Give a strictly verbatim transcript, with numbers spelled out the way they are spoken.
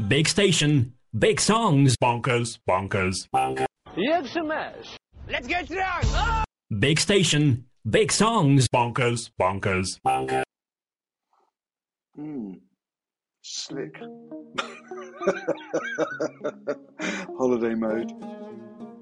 Big station, big songs. Bonkers, bonkers. Як smash. Let's get drunk! Oh! Big station, big songs. Bonkers, bonkers. Hmm. Slick. Holiday mode.